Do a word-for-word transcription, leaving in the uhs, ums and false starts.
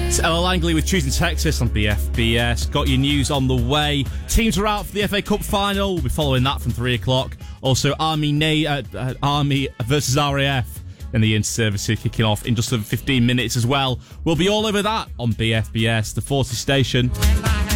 Ella Langley with Choosing Texas on B F B S. Got your news on the way. Teams are out for the F A Cup final. We'll be following that from three o'clock. Also, Army Na- uh, uh, Army versus R A F in the inter-service kicking off in just over fifteen minutes as well. We'll be all over that on B F B S, the forty station.